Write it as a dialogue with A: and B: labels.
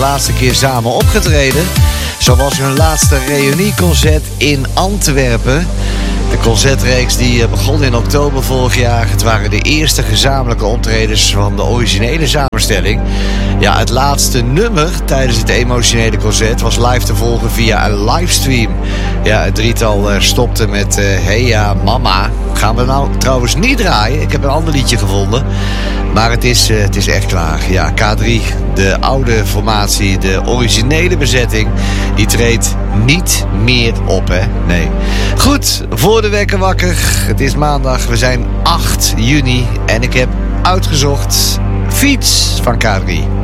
A: laatste keer samen opgetreden. Zo was hun laatste reunieconcert in Antwerpen. De concertreeks die begon in oktober vorig jaar. Het waren de eerste gezamenlijke optredens van de originele samenstelling. Ja, het laatste nummer tijdens het emotionele concert was live te volgen via een livestream. Ja, het drietal stopte met Hey ja mama. Gaan we nou trouwens niet draaien. Ik heb een ander liedje gevonden. Maar het is echt klaar. Ja, K3, de oude formatie, de originele bezetting, die treedt niet meer op, hè? Nee. Goed, voor de wekker wakker. Het is maandag, we zijn 8 juni en ik heb uitgezocht Fiets van K3.